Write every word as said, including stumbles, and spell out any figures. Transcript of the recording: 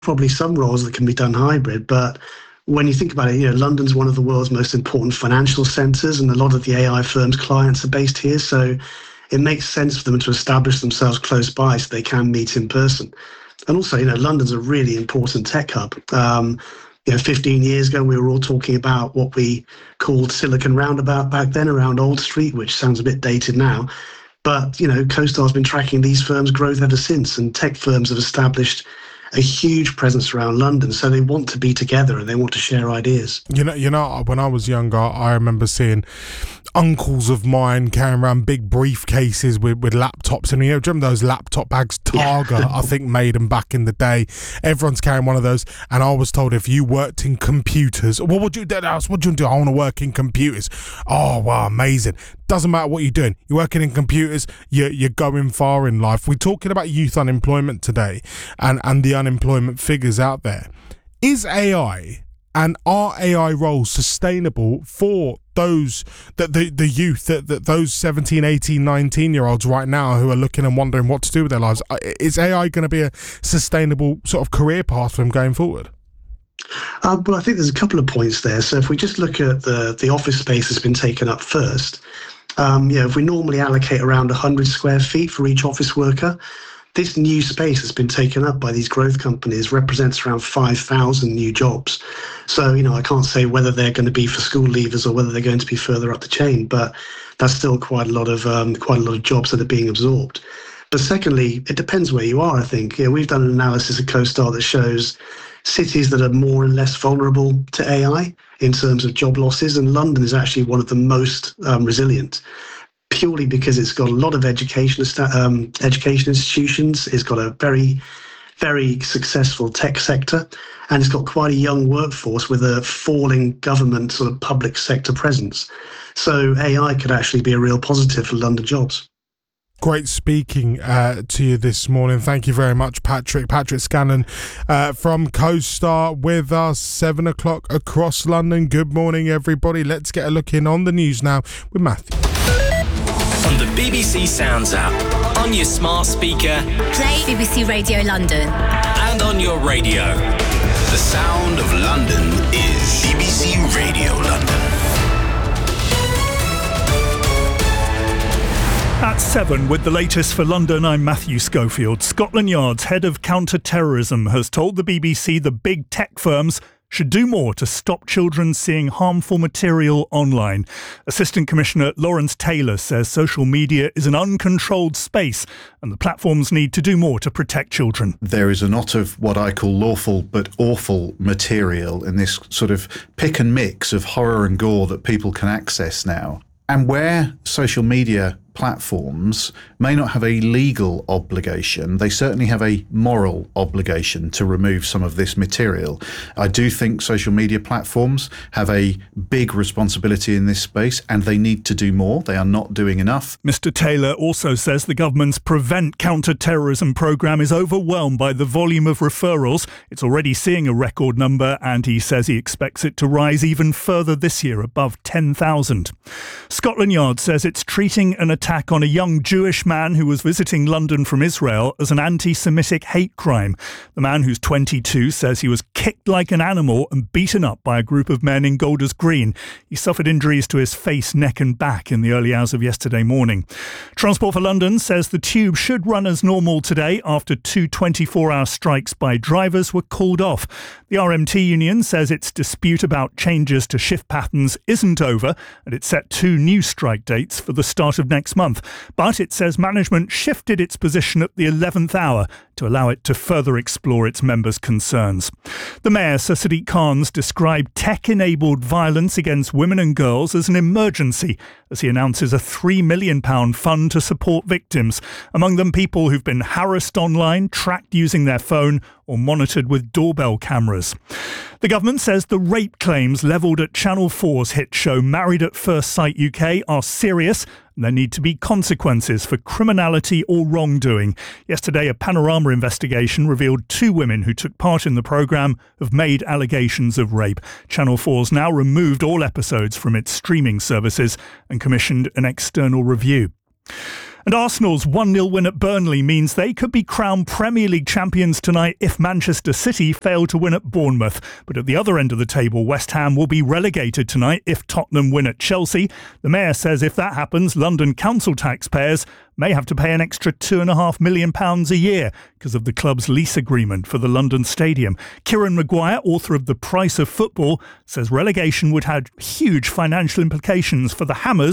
probably some roles that can be done hybrid, but when you think about it, you know, London's one of the world's most important financial centres, and a lot of the A I firms' clients are based here. So it makes sense for them to establish themselves close by so they can meet in person. And also, you know, London's a really important tech hub. Um, you know, fifteen years ago, we were all talking about what we called Silicon Roundabout back then around Old Street, which sounds a bit dated now. But, you know, CoStar's been tracking these firms' growth ever since, and tech firms have established a huge presence around London, so they want to be together and they want to share ideas. You know, you know, when I was younger, I remember seeing uncles of mine carrying around big briefcases with, with laptops, and you know, do you remember those laptop bags? Targa, yeah. I think, made them back in the day. Everyone's carrying one of those, and I was told if you worked in computers, what would you do? What do you do? I want to work in computers. Oh, wow, amazing. Doesn't matter what you're doing. You're working in computers, you're, you're going far in life. We're talking about youth unemployment today and, and the unemployment figures out there. Is A I and are A I roles sustainable for those, that the, the youth, that, that those seventeen, eighteen, nineteen year olds right now who are looking and wondering what to do with their lives? Is A I going to be a sustainable sort of career path for them going forward? Uh, well, I think there's a couple of points there. So if we just look at the, the office space that's been taken up first, Um, you know, if we normally allocate around one hundred square feet for each office worker, this new space that's been taken up by these growth companies represents around five thousand new jobs. So, you know, I can't say whether they're going to be for school leavers or whether they're going to be further up the chain, but that's still quite a lot of um, quite a lot of jobs that are being absorbed. But secondly, it depends where you are, I think. You know, we've done an analysis at CoStar that shows cities that are more and less vulnerable to A I in terms of job losses, and London is actually one of the most um, resilient, purely because it's got a lot of education um, education institutions, it's got a very, very successful tech sector, and it's got quite a young workforce with a falling government sort of public sector presence. So A I could actually be a real positive for London jobs. Great speaking uh, to you this morning. Thank you very much, Patrick. Patrick Scanlon uh, from CoStar with us, seven o'clock across London. Good morning, everybody. Let's get a look in on the news now with Matthew. On the B B C Sounds app, on your smart speaker, play B B C Radio London, and on your radio. The sound of London is B B C Radio London. At seven, with the latest for London, I'm Matthew Schofield. Scotland Yard's head of counter-terrorism has told the B B C the big tech firms should do more to stop children seeing harmful material online. Assistant Commissioner Lawrence Taylor says social media is an uncontrolled space and the platforms need to do more to protect children. There is a lot of what I call lawful but awful material in this sort of pick and mix of horror and gore that people can access now. And where social media platforms may not have a legal obligation, they certainly have a moral obligation to remove some of this material. I do think social media platforms have a big responsibility in this space and they need to do more. They are not doing enough. Mister Taylor also says the government's Prevent Counter-Terrorism programme is overwhelmed by the volume of referrals. It's already seeing a record number and he says he expects it to rise even further this year, above ten thousand. Scotland Yard says it's treating an attack on a young Jewish man who was visiting London from Israel as an anti-Semitic hate crime. The man, who's twenty-two, says he was kicked like an animal and beaten up by a group of men in Golders Green. He suffered injuries to his face, neck and back in the early hours of yesterday morning. Transport for London says the tube should run as normal today after two twenty-four hour strikes by drivers were called off. The R M T union says its dispute about changes to shift patterns isn't over and it set two new strike dates for the start of next month. But it says management shifted its position at the eleventh hour to allow it to further explore its members' concerns. The Mayor, Sir Sadiq Khan's, described tech-enabled violence against women and girls as an emergency as he announces a three million pounds fund to support victims, among them people who've been harassed online, tracked using their phone or monitored with doorbell cameras. The government says the rape claims levelled at Channel four's hit show Married at First Sight U K are serious and there need to be consequences for criminality or wrongdoing. Yesterday, a Panorama investigation revealed two women who took part in the programme have made allegations of rape. Channel four's now removed all episodes from its streaming services and commissioned an external review. And Arsenal's one nil win at Burnley means they could be crowned Premier League champions tonight if Manchester City fail to win at Bournemouth. But at the other end of the table, West Ham will be relegated tonight if Tottenham win at Chelsea. The Mayor says if that happens, London council taxpayers may have to pay an extra two point five million pounds a year because of the club's lease agreement for the London Stadium. Kieran Maguire, author of The Price of Football, says relegation would have huge financial implications for the Hammers.